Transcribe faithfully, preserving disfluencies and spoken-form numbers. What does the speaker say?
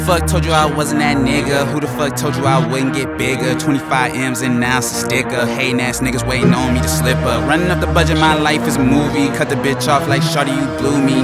Fuck told you I wasn't that nigga? Who the fuck told you I wouldn't get bigger? twenty-five M's and now it's a sticker. Hating ass niggas waiting on me to slip up. Running up the budget, my life is a movie. Cut the bitch off like shawty, you blew me.